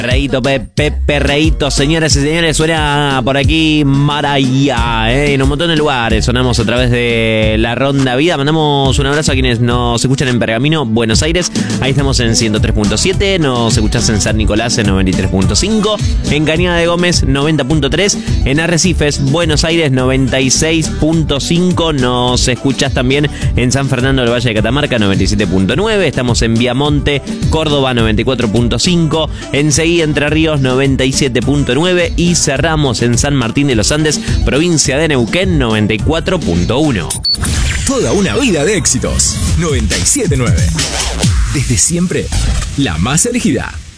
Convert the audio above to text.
Perreíto, señoras y señores, suena por aquí Maraya, en un montón de lugares. Sonamos a través de la Ronda Vida. Mandamos un abrazo a quienes nos escuchan en Pergamino, Buenos Aires. Ahí estamos en 103.7. Nos escuchás en San Nicolás en 93.5. En Cañada de Gómez 90.3. En Arrecifes, Buenos Aires 96.5. Nos escuchás también en San Fernando del Valle de Catamarca 97.9. Estamos en Viamonte, Córdoba 94.5. Enseguida Entre Ríos 97.9 y cerramos en San Martín de los Andes, provincia de Neuquén 94.1. Toda una vida de éxitos. 97.9. Desde siempre, la más elegida.